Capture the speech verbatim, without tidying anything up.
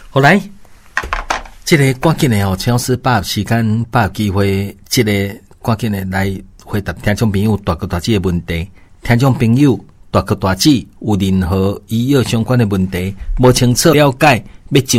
后来，这个赶紧的哦，陈老师把握时间，把握机会，这个赶紧的来回答听众朋友大哥大姐的问题。听众朋友大哥大姐有任何医药相关的问题，无清楚了解，要